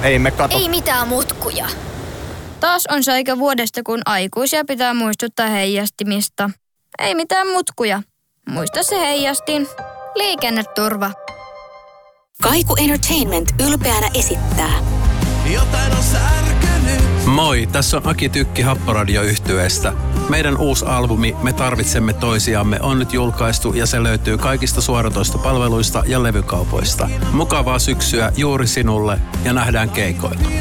Ei me kato. Ei mitään mutkuja. Taas on se aika vuodesta, kun aikuisia pitää muistuttaa heijastimista. Ei mitään mutkuja. Muista se heijastin. Liikenneturva. Kaiku Entertainment ylpeänä esittää. Jotain on särkynyt. Moi, tässä on Aki Tykki Happoradio-yhtyeestä. Meidän uusi albumi Me tarvitsemme toisiamme on nyt julkaistu ja se löytyy kaikista suoratoistopalveluista ja levykaupoista. Mukavaa syksyä juuri sinulle ja nähdään keikoilla.